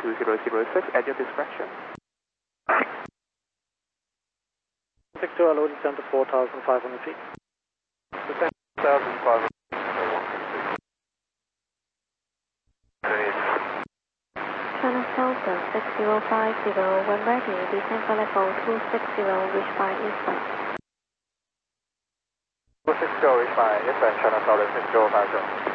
2006 at your discretion. 62 hello, descend to 4,500 feet. Descend 4,500 feet. Channel Delta 6050, when ready, descend for level 260, reach by eastbound. 260, reach by eastbound, Channel Delta 6050.